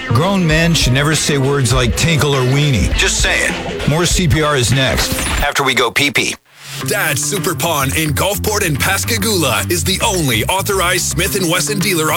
Grown men should never say words like tinkle or weenie. Just say it. More CPR is next, after we go pee-pee. Dad's Super Pawn in Gulfport and Pascagoula is the only authorized Smith & Wesson dealer